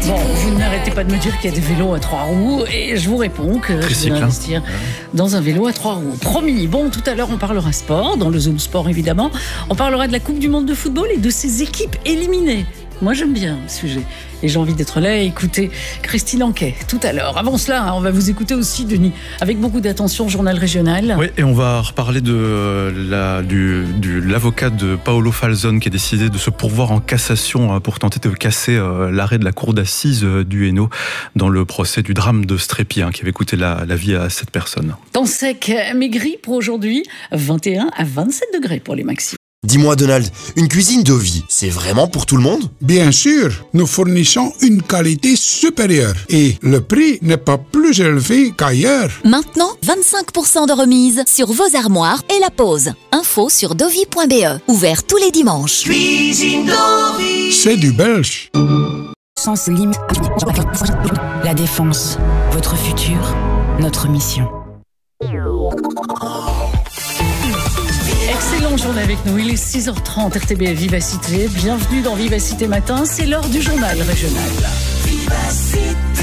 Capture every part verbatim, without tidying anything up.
Bon, vous n'arrêtez pas de me dire qu'il y a des vélos à trois roues et je vous réponds que je vais investir dans un vélo à trois roues. Promis. Bon, tout à l'heure, on parlera sport, dans le Zoom Sport évidemment. On parlera de la Coupe du Monde de football et de ses équipes éliminées. Moi, j'aime bien le sujet. Et j'ai envie d'être là et écouter Christine Anquet tout à l'heure. Avant cela, on va vous écouter aussi, Denis, avec beaucoup d'attention, journal régional. Oui, et on va reparler de la, du, du, l'avocat de Paolo Falzon qui a décidé de se pourvoir en cassation pour tenter de casser l'arrêt de la cour d'assises du Hainaut dans le procès du drame de Strépy, hein, qui avait coûté la, la vie à cette personne. Temps sec, mais gris pour aujourd'hui, vingt et un à vingt-sept degrés pour les maxi. Dis-moi Donald, une cuisine Dovi, c'est vraiment pour tout le monde? Bien sûr, nous fournissons une qualité supérieure et le prix n'est pas plus élevé qu'ailleurs. Maintenant, vingt-cinq pour cent de remise sur vos armoires et la pose. Info sur dovi point b e, ouvert tous les dimanches. Cuisine Dovi, c'est du belge. Sans limite, la défense, votre futur, notre mission. Excellente journée avec nous, il est six heures trente, R T B F Vivacité. Bienvenue dans Vivacité Matin, c'est l'heure du journal régional. Vivacité.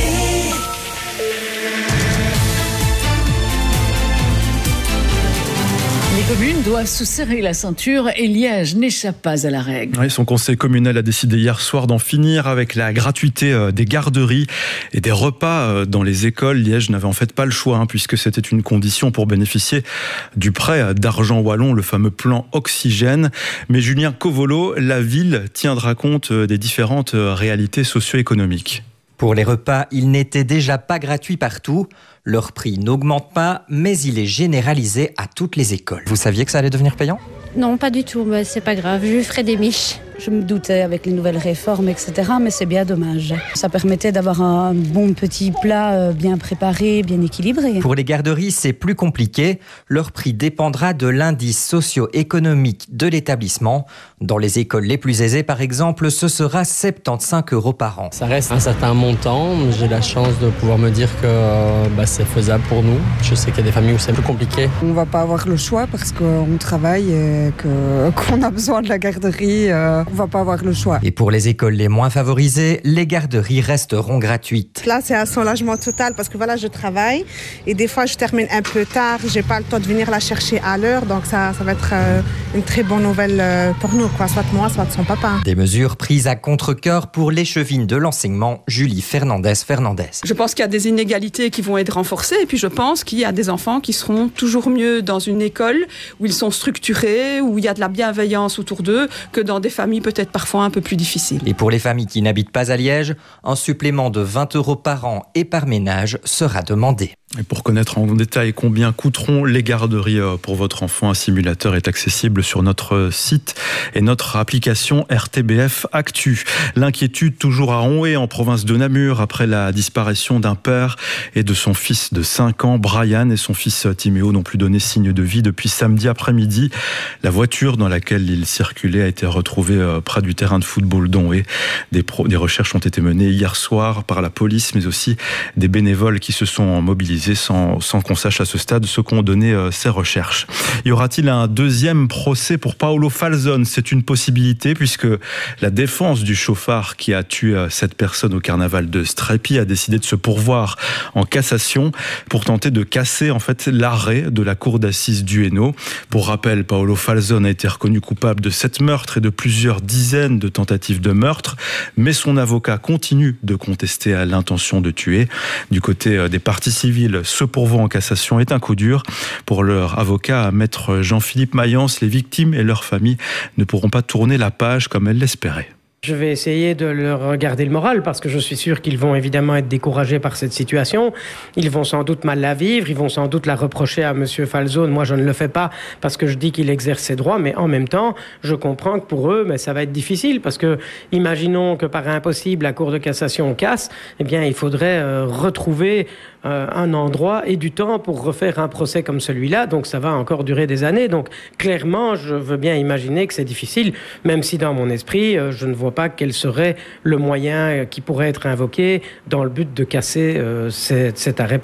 Les communes doivent se serrer la ceinture et Liège n'échappe pas à la règle. Oui, son conseil communal a décidé hier soir d'en finir avec la gratuité des garderies et des repas dans les écoles. Liège n'avait en fait pas le choix, hein, puisque c'était une condition pour bénéficier du prêt d'argent wallon, le fameux plan Oxygène. Mais Julien Covolo, la ville tiendra compte des différentes réalités socio-économiques. Pour les repas, il n'était déjà pas gratuit partout. Leur prix n'augmente pas, mais il est généralisé à toutes les écoles. Vous saviez que ça allait devenir payant ? Non, pas du tout, mais c'est pas grave. Je ferai des miches. Je me doutais avec les nouvelles réformes, et cetera, mais c'est bien dommage. Ça permettait d'avoir un bon petit plat bien préparé, bien équilibré. Pour les garderies, c'est plus compliqué. Leur prix dépendra de l'indice socio-économique de l'établissement. Dans les écoles les plus aisées, par exemple, ce sera soixante-quinze euros par an. Ça reste un certain montant. J'ai la chance de pouvoir me dire que bah, c'est faisable pour nous. Je sais qu'il y a des familles où c'est plus compliqué. On ne va pas avoir le choix parce qu'on travaille et que, qu'on a besoin de la garderie. Euh... On va pas avoir le choix. Et pour les écoles les moins favorisées, les garderies resteront gratuites. Là, c'est un soulagement total parce que voilà, je travaille et des fois, je termine un peu tard. J'ai pas le temps de venir la chercher à l'heure, donc ça, ça va être euh, une très bonne nouvelle euh, pour nous, quoi. Soit moi, soit son papa. Des mesures prises à contre-cœur pour l'échevine de l'enseignement, Julie Fernandez-Fernandez. Je pense qu'il y a des inégalités qui vont être renforcées et puis je pense qu'il y a des enfants qui seront toujours mieux dans une école où ils sont structurés, où il y a de la bienveillance autour d'eux que dans des familles peut-être parfois un peu plus difficile. Et pour les familles qui n'habitent pas à Liège, un supplément de vingt euros par an et par ménage sera demandé. Et pour connaître en détail combien coûteront les garderies pour votre enfant, un simulateur est accessible sur notre site et notre application R T B F Actu. L'inquiétude toujours à Onhé, en province de Namur, après la disparition d'un père et de son fils de cinq ans. Brian et son fils Timéo n'ont plus donné signe de vie depuis samedi après-midi. La voiture dans laquelle ils circulaient a été retrouvée près du terrain de football d'Onhé. Des, pro- des recherches ont été menées hier soir par la police, mais aussi des bénévoles qui se sont mobilisés sans, sans qu'on sache à ce stade ce qu'ont donné euh, ces recherches. Y aura-t-il un deuxième procès pour Paolo Falzon ? C'est une possibilité puisque la défense du chauffard qui a tué euh, cette personne au carnaval de Strépy a décidé de se pourvoir en cassation pour tenter de casser en fait l'arrêt de la cour d'assises du Hainaut. Pour rappel, Paolo Falzon a été reconnu coupable de sept meurtres et de plusieurs dizaines de tentatives de meurtre, mais son avocat continue de contester à l'intention de tuer. Du côté euh, des parties civiles, ce pourvoi en cassation est un coup dur. Pour leur avocat, maître Jean-Philippe Mayence, les victimes et leurs familles ne pourront pas tourner la page comme elles l'espéraient. Je vais essayer de leur regarder le moral parce que je suis sûr qu'ils vont évidemment être découragés par cette situation. Ils vont sans doute mal la vivre, ils vont sans doute la reprocher à monsieur Falzon. Moi, je ne le fais pas parce que je dis qu'il exerce ses droits, mais en même temps, je comprends que pour eux, mais ça va être difficile parce que imaginons que par impossible, la Cour de cassation casse, eh bien, il faudrait euh, retrouver euh, un endroit et du temps pour refaire un procès comme celui-là. Donc, ça va encore durer des années. Donc, clairement, je veux bien imaginer que c'est difficile, même si dans mon esprit, euh, je ne vois pas quel serait le moyen qui pourrait être invoqué dans le but de casser euh, cet, cet arrêt pénal.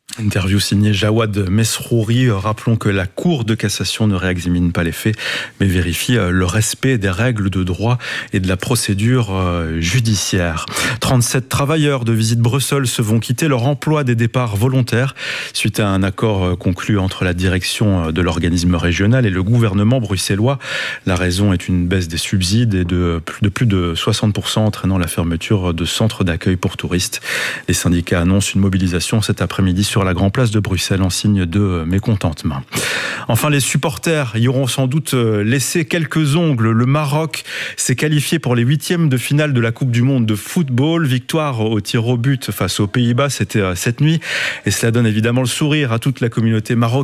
Interview signée Jawad Mesrouri. Rappelons que la Cour de cassation ne réexamine pas les faits, mais vérifie le respect des règles de droit et de la procédure judiciaire. trente-sept travailleurs de Visite Bruxelles se vont quitter leur emploi des départs volontaires suite à un accord conclu entre la direction de l'organisme régional et le gouvernement bruxellois. La raison est une baisse des subsides et de plus de, plus de soixante pour cent entraînant la fermeture de centres d'accueil pour touristes. Les syndicats annoncent une mobilisation cet après-midi sur la Grand Place de Bruxelles en signe de mécontentement. Enfin, les supporters y auront sans doute laissé quelques ongles. Le Maroc s'est qualifié pour les huitièmes de finale de la Coupe du Monde de football. Victoire au tir au but face aux Pays-Bas, c'était cette nuit. Et cela donne évidemment le sourire à toute la communauté marocaine.